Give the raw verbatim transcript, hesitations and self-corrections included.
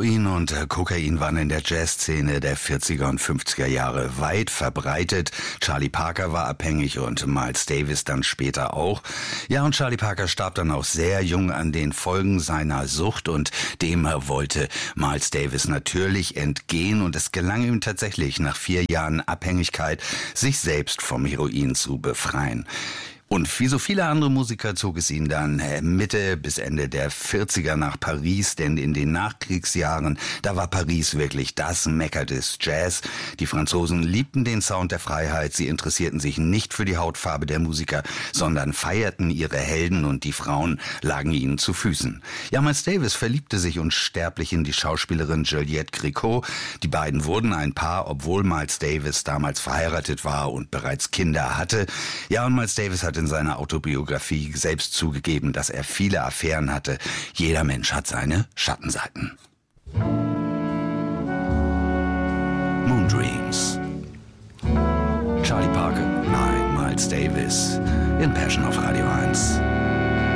Heroin und Kokain waren in der Jazzszene der vierziger und fünfziger Jahre weit verbreitet. Charlie Parker war abhängig und Miles Davis dann später auch. Ja, und Charlie Parker starb dann auch sehr jung an den Folgen seiner Sucht und dem wollte Miles Davis natürlich entgehen und es gelang ihm tatsächlich nach vier Jahren Abhängigkeit, sich selbst vom Heroin zu befreien. Und wie so viele andere Musiker zog es ihn dann Mitte bis Ende der vierziger nach Paris, denn in den Nachkriegsjahren, da war Paris wirklich das Mekka des Jazz. Die Franzosen liebten den Sound der Freiheit, sie interessierten sich nicht für die Hautfarbe der Musiker, sondern feierten ihre Helden und die Frauen lagen ihnen zu Füßen. Ja, Miles Davis verliebte sich unsterblich in die Schauspielerin Juliette Gréco. Die beiden wurden ein Paar, obwohl Miles Davis damals verheiratet war und bereits Kinder hatte. Ja, und Miles Davis hatte in seiner Autobiografie selbst zugegeben, dass er viele Affären hatte. Jeder Mensch hat seine Schattenseiten. Moon Dreams. Charlie Parker, nein, Miles Davis in Passion auf Radio eins.